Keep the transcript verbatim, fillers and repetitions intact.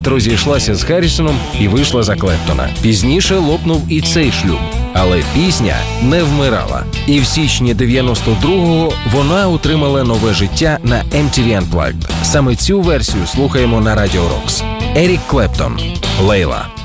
Розійшлася з Харрісоном і вийшла за Клептона. Пізніше лопнув і цей шлюб. Але пісня не вмирала. І в січні дев'яносто другого вона отримала нове життя на ем ті ві Unplugged. Саме цю версію слухаємо на Радіо Рокс. Ерік Клептон, «Лейла».